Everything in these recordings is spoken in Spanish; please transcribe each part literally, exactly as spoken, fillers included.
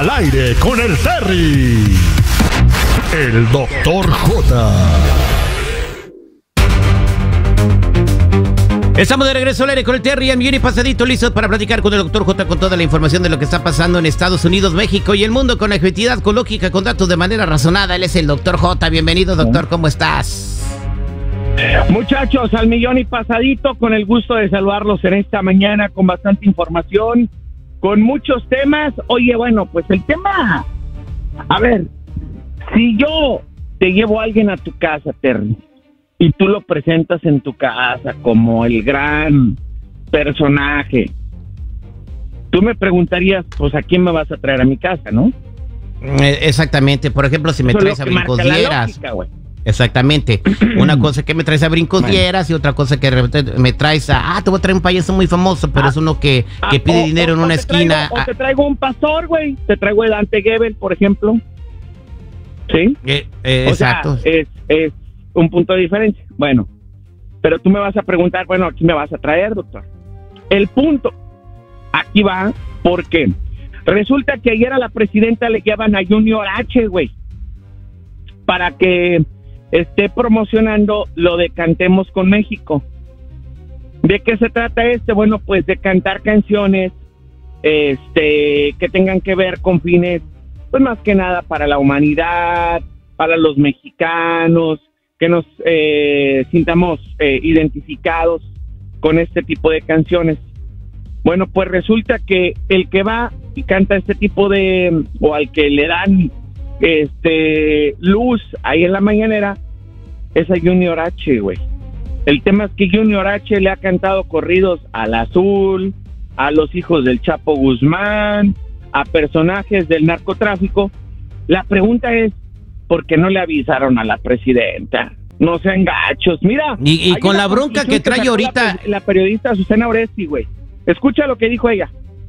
Al aire con el Terry. El doctor J. Estamos de regreso al aire con el Terry, a millón y pasadito, listos para platicar con el doctor J con toda la información de lo que está pasando en Estados Unidos, México y el mundo, con objetividad, con lógica, con datos de manera razonada. Él es el doctor J. Bienvenido, doctor, ¿cómo estás? Muchachos, al millón y pasadito, con el gusto de saludarlos en esta mañana con bastante información, con muchos temas. Oye, bueno, pues el tema, a ver, si yo te llevo a alguien a tu casa, Terry, y tú lo presentas en tu casa como el gran personaje, tú me preguntarías, pues, ¿a quién me vas a traer a mi casa, no? Exactamente, por ejemplo, si me Eso traes a Brincos Dieras. Exactamente, una cosa que me traes a Brincos bueno. Dieras y otra cosa que me traes a, ah, te voy a traer un payaso muy famoso, pero ah, es uno que, que pide ah, dinero o, en una esquina. Traigo, o te traigo un pastor, güey, te traigo el Dante Gebel, por ejemplo. ¿Sí? Eh, eh, o exacto. Sea, es, es un punto de diferencia. Bueno, pero tú me vas a preguntar, bueno, ¿aquí me vas a traer, doctor? El punto, aquí va, porque resulta que ayer a la presidenta le llevan a Junior H, güey, para que esté promocionando lo de Cantemos con México. ¿De qué se trata este? Bueno, pues de cantar canciones este que tengan que ver con fines, pues más que nada para la humanidad, para los mexicanos, que nos eh, sintamos eh, identificados con este tipo de canciones. Bueno, pues resulta que el que va y canta este tipo de, o al que le dan este luz ahí en la mañanera, es a Junior H, güey. El tema es que Junior H le ha cantado corridos al Azul, a los hijos del Chapo Guzmán, a personajes del narcotráfico. La pregunta es, ¿por qué no le avisaron a la presidenta? No sean gachos. Mira, y, y con la bronca que trae que ahorita la, la periodista Susana Oresti, güey. Escucha lo que dijo ella.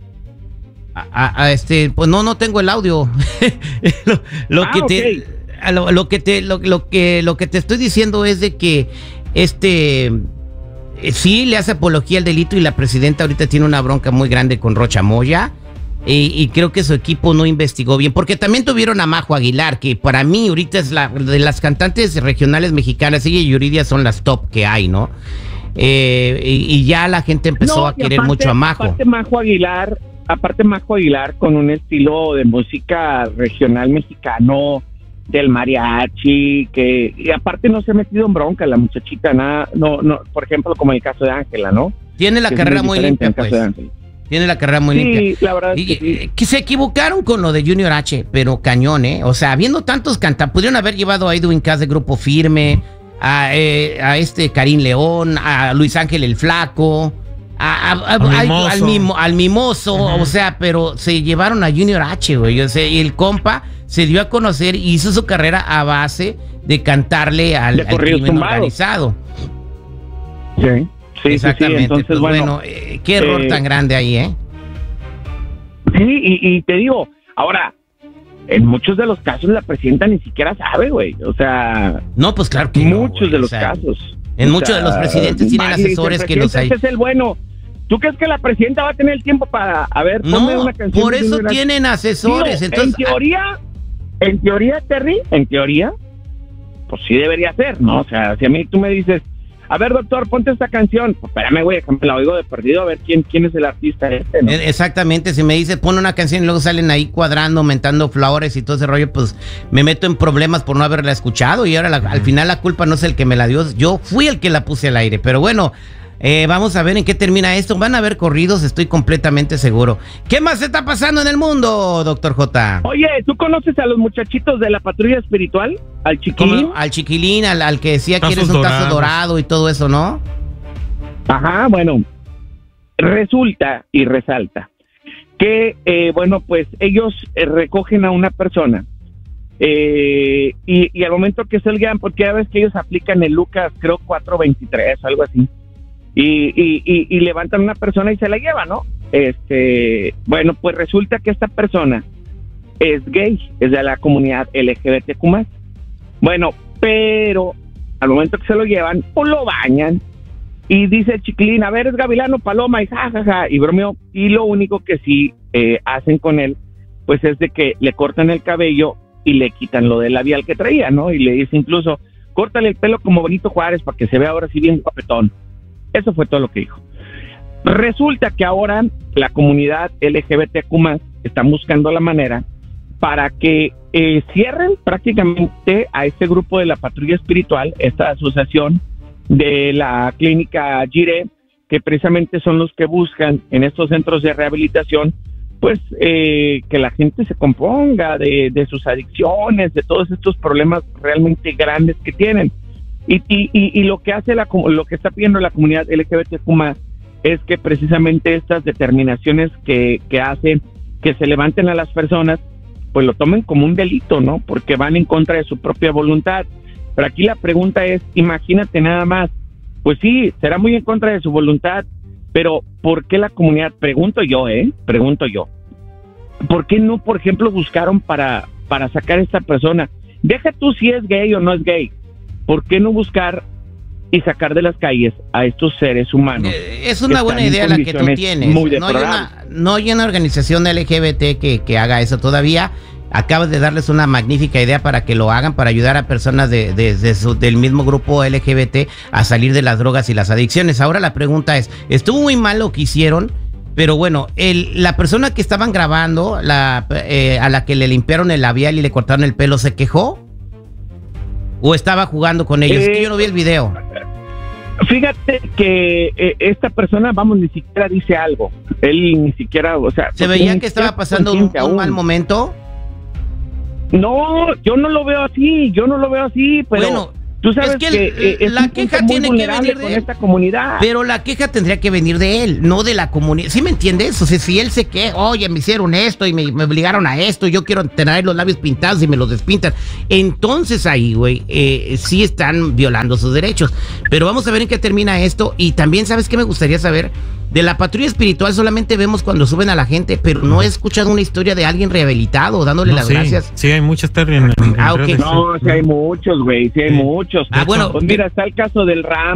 A, a este, pues no, no tengo el audio. lo, lo ah, que okay. te Lo, lo que te lo, lo que lo que te estoy diciendo es de que este eh, sí le hace apología al delito y la presidenta ahorita tiene una bronca muy grande con Rocha Moya y, y creo que su equipo no investigó bien, porque también tuvieron a Majo Aguilar, que para mí ahorita es la de las cantantes regionales mexicanas. Ella y Yuridia son las top que hay, ¿no? Eh, y, y ya la gente empezó no, a querer aparte, mucho a Majo. Aparte Majo Aguilar, aparte Majo Aguilar con un estilo de música regional mexicano, del mariachi, que y aparte no se ha metido en bronca la muchachita, nada, no, no, por ejemplo, como el caso de Ángela, ¿no? Tiene la carrera muy limpia, pues. Tiene la carrera muy sí, limpia. Sí, la verdad es y, que sí. Que se equivocaron con lo de Junior H, pero cañón, ¿eh? O sea, habiendo tantos cantantes, pudieron haber llevado a Edwin Cass de Grupo Firme, a, eh, a este Karim León, a Luis Ángel el Flaco, a, a, a, al, mimoso. A, al, mimo, al Mimoso, uh-huh. O sea, pero se llevaron a Junior H, güey. O sea, y el compa se dio a conocer y hizo su carrera a base de cantarle al, al crimen tumbados. Organizado. Sí, sí, exactamente. Sí, sí. Entonces, pues, bueno, bueno eh, qué error eh, tan grande ahí, ¿eh? Sí, y, y te digo, ahora, en muchos de los casos la presidenta ni siquiera sabe, güey. O sea, no, pues claro que muchos no, de los o sea, casos. En muchos sea, de los presidentes tienen asesores que los hay. Ese es el bueno. ¿Tú crees que la presidenta va a tener el tiempo para, a ver, no, una canción? Por eso tienen asesores. No, entonces, en teoría, en teoría, Terry, en teoría, pues sí debería ser, ¿no? O sea, si a mí tú me dices, a ver, doctor, ponte esta canción, pues espérame, güey, me la oigo de perdido, a ver quién, quién es el artista este, ¿no? Exactamente, si me dices, pon una canción y luego salen ahí cuadrando, aumentando flores y todo ese rollo, pues me meto en problemas por no haberla escuchado y ahora la, al final la culpa no es el que me la dio, yo fui el que la puse al aire, pero bueno. Eh, vamos a ver en qué termina esto. Van a haber corridos, estoy completamente seguro. ¿Qué más está pasando en el mundo, doctor J? Oye, ¿tú conoces a los muchachitos de la patrulla espiritual? ¿Al chiquilín? ¿Cómo? Al chiquilín, al, al que decía que eres un tazo dorado y todo eso, ¿no? Ajá, bueno, resulta y resalta que, eh, bueno, pues ellos eh, recogen a una persona eh, y, y al momento que salgan, porque ya ves que ellos aplican el Lucas, creo, cuatro veintitrés, algo así. Y, y, y, y levantan a una persona y se la llevan, ¿no? Este, bueno, pues resulta que esta persona es gay, es de la comunidad L G B T Q más. Bueno, pero al momento que se lo llevan, pues lo bañan y dice el chiquilín, a ver, es Gavilano Paloma, y jajaja, ja, ja, y bromeó. Y lo único que sí eh, hacen con él pues es de que le cortan el cabello y le quitan lo del labial que traía, ¿no? Y le dice incluso, córtale el pelo como Benito Juárez para que se vea ahora sí bien guapetón. Eso fue todo lo que dijo. Resulta que ahora la comunidad L G B T Q más, están buscando la manera para que eh, cierren prácticamente a este grupo de la Patrulla Espiritual, esta asociación de la clínica Jiré, que precisamente son los que buscan en estos centros de rehabilitación, pues eh, que la gente se componga de, de sus adicciones, de todos estos problemas realmente grandes que tienen. Y, y, y, y lo que hace la, lo que está pidiendo la comunidad L G B T Q más, es que precisamente estas determinaciones que, que hacen que se levanten a las personas, pues lo tomen como un delito, ¿no? Porque van en contra de su propia voluntad. Pero aquí la pregunta es, imagínate nada más, pues sí, será muy en contra de su voluntad, pero ¿por qué la comunidad? Pregunto yo, ¿eh? Pregunto yo. ¿Por qué no, por ejemplo, buscaron para, para sacar a esta persona? Deja tú si es gay o no es gay. ¿Por qué no buscar y sacar de las calles a estos seres humanos? Eh, es una buena idea la que tú tienes. No hay, una, no hay una organización L G B T que, que haga eso todavía. Acabas de darles una magnífica idea para que lo hagan, para ayudar a personas de, de, de su, del mismo grupo L G B T a salir de las drogas y las adicciones. Ahora la pregunta es, estuvo muy mal lo que hicieron, pero bueno, el, la persona que estaban grabando, la, eh, a la que le limpiaron el labial y le cortaron el pelo, ¿se quejó? ¿O estaba jugando con ellos? Eh, es que yo no vi el video. Fíjate que eh, esta persona, vamos, ni siquiera dice algo. Él ni siquiera, o sea... ¿Se veía que estaba pasando un, un mal momento? No, yo no lo veo así, yo no lo veo así, pero... Bueno, tú sabes es que, el, que eh, es la queja tiene que venir de él, esta comunidad. Pero la queja tendría que venir de él, no de la comunidad. ¿Sí me entiendes? O sea, si él se queja, oye, me hicieron esto y me, me obligaron a esto, yo quiero tener los labios pintados y me los despintan. Entonces ahí, güey, eh, sí están violando sus derechos. Pero vamos a ver en qué termina esto. Y también, ¿sabes qué me gustaría saber? De la Patrulla Espiritual solamente vemos cuando suben a la gente, pero no he escuchado una historia de alguien rehabilitado dándole no, las sí, gracias. Sí, hay muchas, Terry. En, en ah, okay. No, sí hay muchos, güey, sí hay sí. muchos. Ah, bueno. Pues mira, está el caso del Ram.